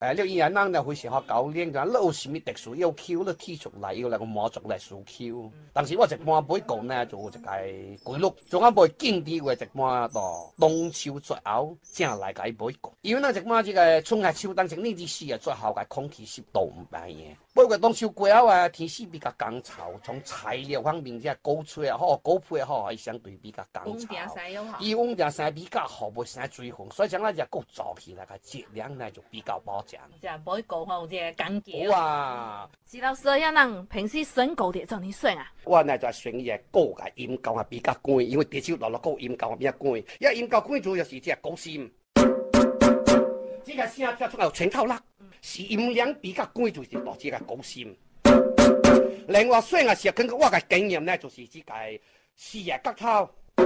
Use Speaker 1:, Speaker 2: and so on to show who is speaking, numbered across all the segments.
Speaker 1: 你依人人就會時學教練，就你有什麼特殊要求，你提出來要嚟個滿足嚟訴求。但是我一般每講呢，就一個規律，仲啱背經典嘅一般到冬秋最後正嚟個每講。因為呢一般這個春夏秋冬整呢啲時啊，最後嘅空氣濕度唔平嘅。不過冬秋過後啊，天氣比較乾燥，從材料方面即係高吹也好，高配也好，係相對比較乾燥。伊溫定生比較好，唔生水分，所以講呢只谷做起來個質量呢就比較保障。
Speaker 2: 即係每個吼，即係乾膠。
Speaker 1: 哇！
Speaker 2: 徐老師，要人平時選購啲做你選啊？
Speaker 1: 我呢就選伊個高嘅鹽膏係比較貴，因為地少落落高鹽膏係比較貴。因為鹽膏貴主要是只高鮮，這個聲叫做全套辣，是鹽量比較貴就是到這個高鮮。另外選嘅時候，根據我嘅經驗呢，就是這個四個角頭，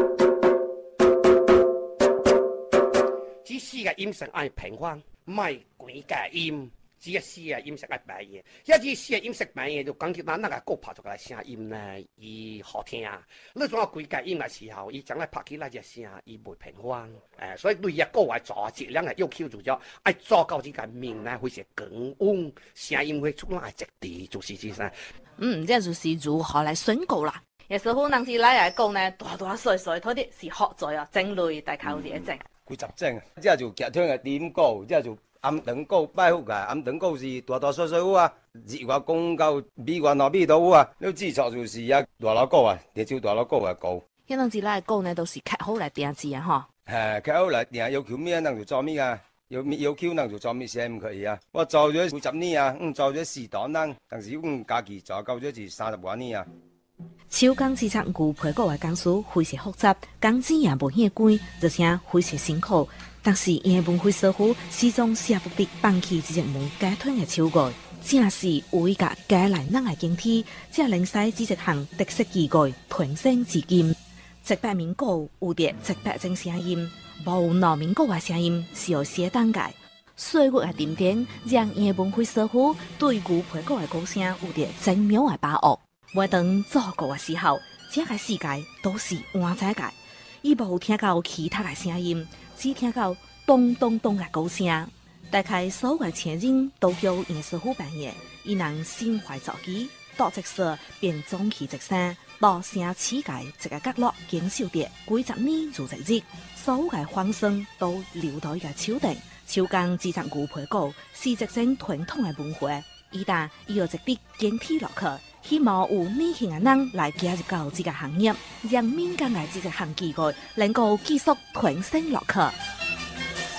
Speaker 1: 這四個鹽色愛平衡。唔係貴嘅鹽，只係試嘅鹽食係白嘢。一啲試嘅鹽食白嘢就講起嗱，那個歌拍出來聲音呢，伊好聽。你仲有貴嘅鹽嘅時候，伊將來拍起來隻聲，伊袂平衡。所以對一個話做質量嘅要求就咗，愛做到這個面呢，會是更穩，聲音會出來質地，就是這些。
Speaker 2: 這就是如何來選購啦。有時候人是來講呢，大大細細，佢哋是學在啊，整類大口嘢整。
Speaker 3: 幾十種，這就劇團嘅點糕，這就暗燈糕擺好嘅，暗燈糕是大大細細好啊，熱話講到美國那邊都好啊，你製作就是一大老糕啊，地少大老糕嘅糕。
Speaker 2: 一陣時來糕呢，都是劇好嚟訂製啊，嗬。
Speaker 3: 劇好嚟訂，要求咩人就做咩啊，要求人就做咩先唔可以啊。我做咗幾十年啊，做咗4檔人，但是假期做夠咗是30多年啊。
Speaker 2: 手工製作牛皮糕嘅工序非常複雜，工資也無遐貴，而且非常辛苦。但是因文化師傅始終捨不得放棄這隻門家團嘅手藝，正是為個家來人嘅經體，才令使這隻項特色技藝傳承至今。100麵糕有着100種聲音，無糯麵糕嘅聲音是有相當嘅。歲月嘅沉澱，讓因文化師傅對牛皮糕嘅歌聲有着精妙嘅把握。每當做糕嘅時候，這個世界都是安靜嘅，伊無聽到其他嘅聲音，只聽到咚咚咚嘅糕聲。大概所有嘅前人都有顏師傅扮演，伊能心懷造機，到即時便總起直聲，到城市界一個角落經受着幾十年如一日，所有嘅風聲都流到伊個手頂。手工製作牛皮糕是一種傳統嘅文化，一旦伊有一筆經體落去。希望有年輕嘅人來加入到這個行業，讓民間嘅這個行技藝能夠繼續傳承落去。